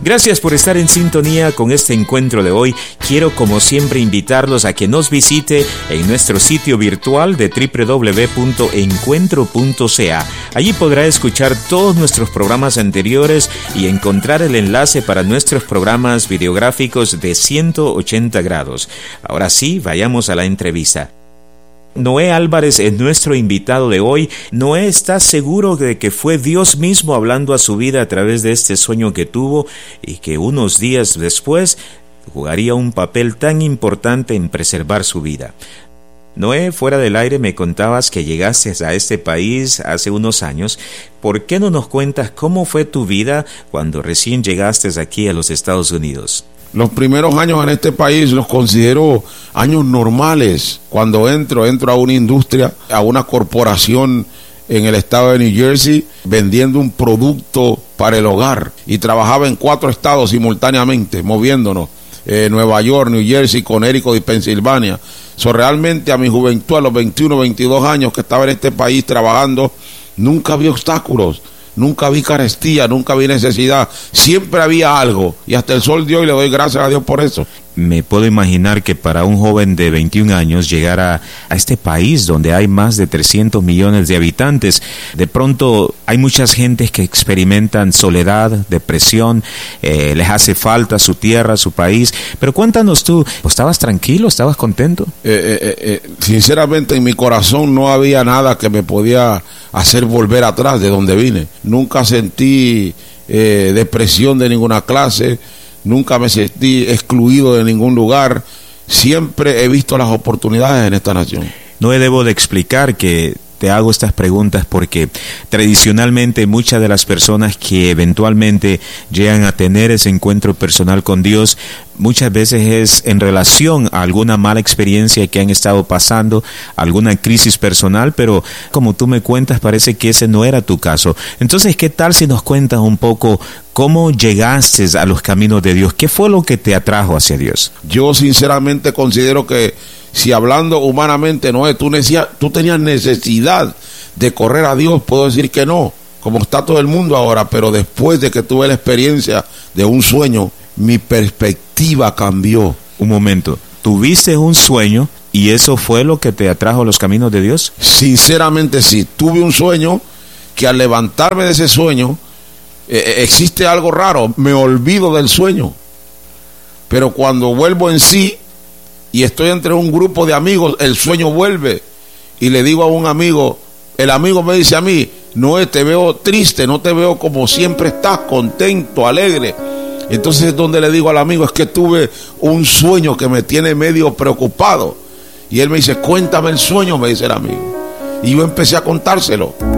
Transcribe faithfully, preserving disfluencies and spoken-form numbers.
Gracias por estar en sintonía con este encuentro de hoy. Quiero, como siempre, invitarlos a que nos visite en nuestro sitio virtual de doble u doble u doble u punto encuentro punto c a. Allí podrá escuchar todos nuestros programas anteriores y encontrar el enlace para nuestros programas videográficos de ciento ochenta grados. Ahora sí, vayamos a la entrevista. Noé Álvarez es nuestro invitado de hoy. Noé está seguro de que fue Dios mismo hablando a su vida a través de este sueño que tuvo y que unos días después jugaría un papel tan importante en preservar su vida. Noé, fuera del aire me contabas que llegaste a este país hace unos años. ¿Por qué no nos cuentas cómo fue tu vida cuando recién llegaste aquí a los Estados Unidos? Los primeros años en este país los considero años normales. Cuando entro, entro a una industria, a una corporación en el estado de New Jersey, vendiendo un producto para el hogar. Y trabajaba en cuatro estados simultáneamente, moviéndonos. Eh, Nueva York, New Jersey, Connecticut y Pensilvania. So, realmente a mi juventud, a los veintiuno, veintidós años que estaba en este país trabajando, nunca vi obstáculos. Nunca vi carestía, nunca vi necesidad. Siempre había algo. Y hasta el sol de hoy le doy gracias a Dios por eso. Me puedo imaginar que para un joven de veintiún años llegar a, a este país donde hay más de trescientos millones de habitantes, de pronto hay muchas gentes que experimentan soledad, depresión, eh, les hace falta su tierra, su país. Pero cuéntanos tú, ¿estabas tranquilo? ¿Estabas contento? Eh, eh, eh, sinceramente en mi corazón no había nada que me podía hacer volver atrás de donde vine. Nunca sentí eh, depresión de ninguna clase. Nunca me sentí excluido de ningún lugar. Siempre he visto las oportunidades en esta nación. No debo de explicar que te hago estas preguntas porque tradicionalmente muchas de las personas que eventualmente llegan a tener ese encuentro personal con Dios, muchas veces es en relación a alguna mala experiencia que han estado pasando, alguna crisis personal, pero como tú me cuentas parece que ese no era tu caso. Entonces, ¿qué tal si nos cuentas un poco cómo llegaste a los caminos de Dios? ¿Qué fue lo que te atrajo hacia Dios? Yo sinceramente considero que si hablando humanamente, no es, tú, necesitas, tú tenías necesidad de correr a Dios, puedo decir que no, como está todo el mundo ahora, pero después de que tuve la experiencia de un sueño, mi perspectiva cambió. Un momento, ¿tuviste un sueño y eso fue lo que te atrajo a los caminos de Dios? Sinceramente sí, tuve un sueño que al levantarme de ese sueño, eh, existe algo raro, me olvido del sueño, pero cuando vuelvo en sí, y estoy entre un grupo de amigos, el sueño vuelve. Y le digo a un amigo, el amigo me dice a mí, no, te veo triste, no te veo como siempre estás, contento, alegre. Entonces es donde le digo al amigo, es que tuve un sueño que me tiene medio preocupado. Y él me dice, cuéntame el sueño, me dice el amigo. Y yo empecé a contárselo.